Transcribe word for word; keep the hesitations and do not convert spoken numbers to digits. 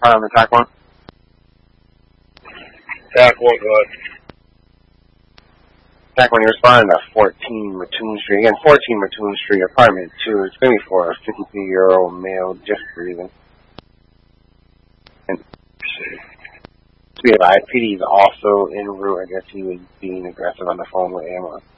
apartment, Tac one? Tac one, go ahead. Tac one, you're responding to fourteen Mattoon Street. Again, fourteen Mattoon Street, apartment two. It's going to be for a fifty-two-year-old male just breathing. And to be advised, P D is also en route. I guess he was being aggressive on the phone with Emma.